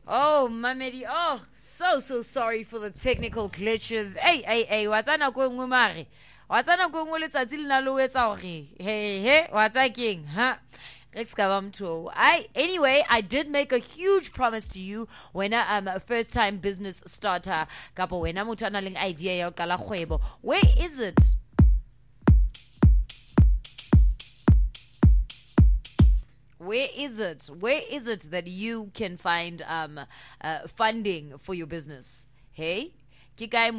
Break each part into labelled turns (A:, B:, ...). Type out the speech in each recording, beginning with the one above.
A: Oh, Mamedi. Oh, so sorry for the technical glitches. Hey, what's na go ngwe mare? What's na go ngwe letsatsi le na lo etsa hore? Hey, what's king? Huh? Anyway, I did make a huge promise to you when I'm a first time business starter. Kapo when I'm an idea ya kala kgwebo. Where is it? Where is it that you can find funding for your business? Hey? Idea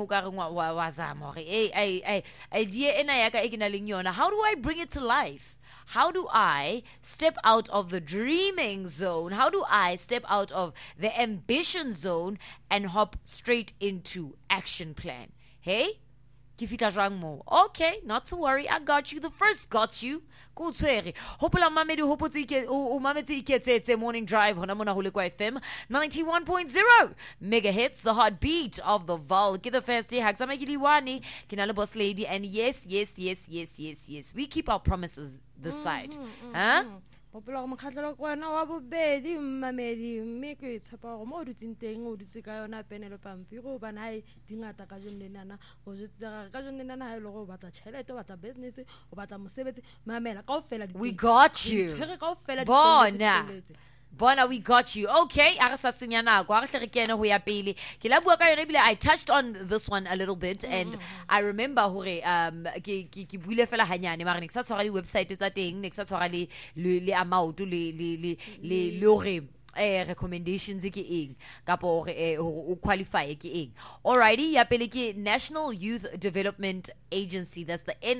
A: ena ya ka e ke nang le yona. How do I bring it to life? How do I step out of the dreaming zone? How do I step out of the ambition zone and hop straight into action plan? Hey? Okay, not to worry. I got you. The first got you. Hopola Mamedi Hopotsi morning drive. Honamona Hulikwa FM 91.0 megahertz, the heartbeat of the Val. Get the first day. Haxamagiliwani, Kinala Boss Lady. And yes. We keep our promises this side. Huh?
B: Popular mokgatlo kwa na wa bobedi Mamedi mme ke tshepa go mo dutse teng o dutse ka yona penelo pampiro ba nai dingata ka jone nana go jetse ka jone nana ha ile go batla chelete o batla business o batla mosebetsi mamela ka ofela di
A: We got you. Bona, we got you. Okay, I touched on this one a little bit, and I remember website recommendations qualify alrighty National Youth Development Agency, that's the